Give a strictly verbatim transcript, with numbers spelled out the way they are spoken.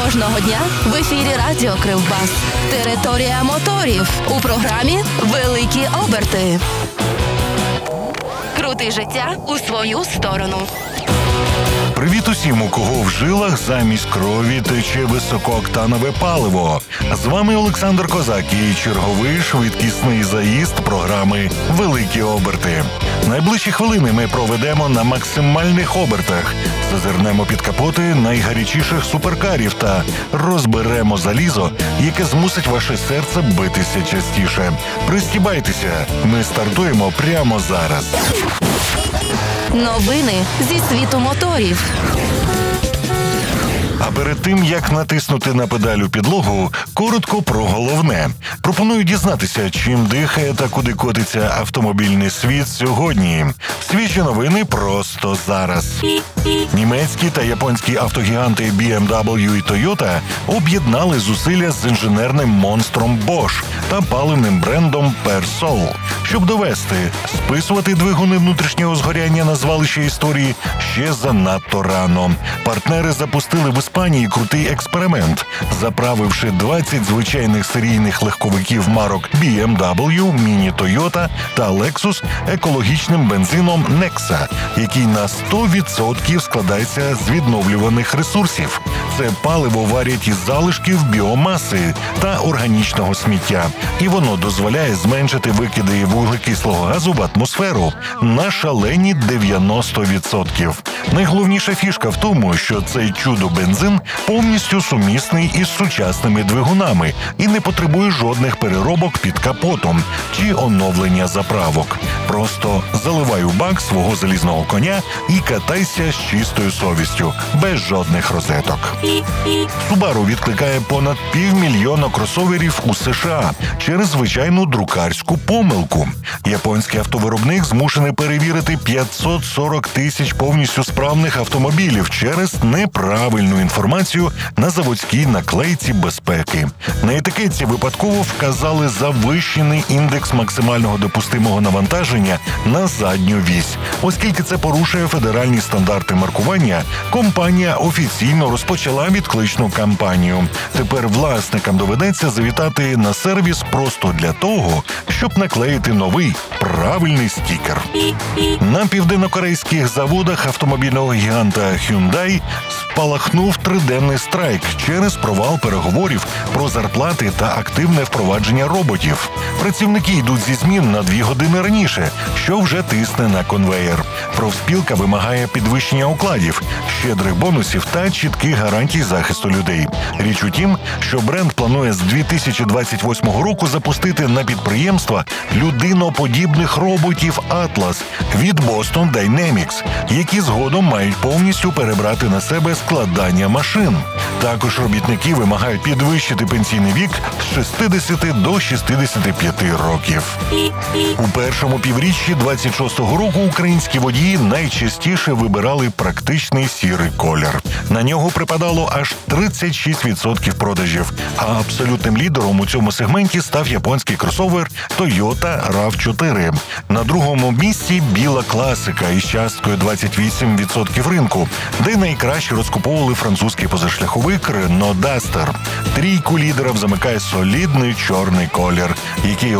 Кожного дня в ефірі Радіо Кривбас. Територія моторів. У програмі «Великі оберти». Крути життя у свою сторону. Привіт усім, у кого в жилах замість крові тече високооктанове паливо. З вами Олександр Козак і черговий швидкісний заїзд програми «Великі оберти». Найближчі хвилини ми проведемо на максимальних обертах, зазирнемо під капоти найгарячіших суперкарів та розберемо залізо, яке змусить ваше серце битися частіше. Пристібайтеся, ми стартуємо прямо зараз. Новини зі світу моторів. А перед тим, як натиснути на педаль у підлогу, коротко про головне. Пропоную дізнатися, чим дихає та куди котиться автомобільний світ сьогодні. Свіжі новини просто зараз. Німецькі та японські автогіганти бі ем дабл ю і Toyota об'єднали зусилля з інженерним монстром Bosch та паливним брендом Persol. Щоб довести, списувати двигуни внутрішнього згоряння на звалище історії ще занадто рано. Партнери запустили в Іспанії крутий експеримент, заправивши двадцять звичайних серійних легковиків марок бі ем дабл ю, Mini Toyota та Lexus екологічним бензином Nexa, який на сто відсотків складається з відновлюваних ресурсів. Це паливо варять із залишків біомаси та органічного сміття, і воно дозволяє зменшити викиди вуглекислого газу в атмосферу на шалені дев'яносто відсотків. Найголовніша фішка в тому, що цей чудо-бензин повністю сумісний із сучасними двигунами і не потребує жодних переробок під капотом чи оновлення заправок. Просто заливай у бак свого залізного коня і катайся з чистою совістю, без жодних розеток. Subaru відкликає понад півмільйона кросоверів у США через звичайну друкарську помилку. Японський автовиробник змушений перевірити п'ятсот сорок тисяч повністю справних автомобілів через неправильну інформацію на заводській наклейці безпеки. На етикетці випадково вказали завищений індекс максимального допустимого навантаження на задню вісь. Оскільки це порушує федеральні стандарти маркування, компанія офіційно розпочала відкличну кампанію. Тепер власникам доведеться завітати на сервіс просто для того, щоб наклеїти новий правильний стікер. На південнокорейських заводах автомобільного гіганта Hyundai спалахнув триденний страйк через провал переговорів про зарплати та активне впровадження роботів. Працівники йдуть зі змін на дві години раніше, що вже тисне на конвеєр. Профспілка вимагає підвищення окладів, щедрих бонусів та чітких гарантій захисту людей. Річ у тім, що бренд планує з дві тисячі двадцять восьмого року запустити на підприємства людиноподібних роботів Atlas від Boston Dynamics, які згодом мають повністю перебрати на себе складання машин. Також робітники вимагають підвищити пенсійний вік з шістдесяти до шістдесяти п'яти років. У першому півріччі двадцять шостого року українські водії найчастіше вибирали практичний сірий колір. На нього припадало аж тридцять шість відсотків продажів, а абсолютним лідером у цьому сегменті став японський кросовер Toyota рав чотири. На другому місці біла класика із часткою двадцять вісім відсотків ринку, де найкраще розкуповували французький позашляховик Renault Duster. Трійку лідерів замикає солідний чорний колір, який